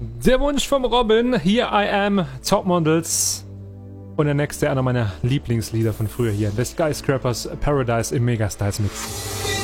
Der Wunsch vom Robin, Here I Am, Topmodels. Und der nächste, einer meiner Lieblingslieder von früher hier, The Skyscrapers Paradise im Megastyles Mix.